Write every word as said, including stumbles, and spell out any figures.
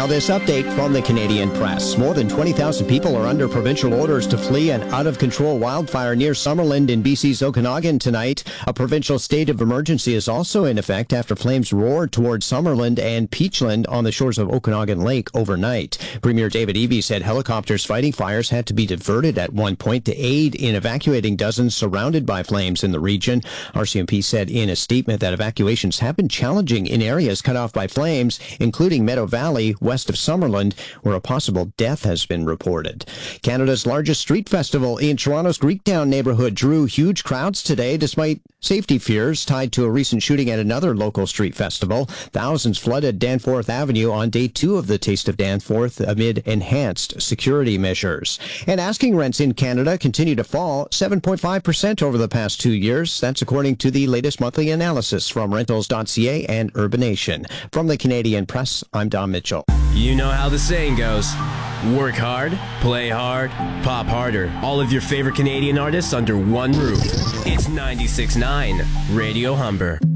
this update from the Canadian Press. More than twenty thousand people are under provincial orders to flee an out-of-control wildfire near Summerland in B C's Okanagan tonight. A provincial state of emergency is also in effect after flames roared towards Summerland and Peachland on the shores of Okanagan Lake overnight. Premier David Eby said helicopters fighting fires had to be diverted at one point to aid in evacuating dozens surrounded by flames in the region. R C M P said in a statement that evacuations have been challenging in areas cut off by flames, including Meadow Valley, west of Summerland, where a possible death has been reported. Canada's largest street festival in Toronto's Greektown neighborhood drew huge crowds today, despite safety fears tied to a recent shooting at another local street festival. Thousands flooded Danforth Avenue on day two of the Taste of Danforth amid enhanced security measures. And asking rents in Canada continue to fall seven point five percent over the past two years. That's according to the latest monthly analysis from rentals dot c a and Urbanation. From the Canadian Press, I'm Don Mitchell. You know how the saying goes. Work hard, play hard, pop harder. All of your favorite Canadian artists under one roof. It's ninety-six point nine Radio Humber.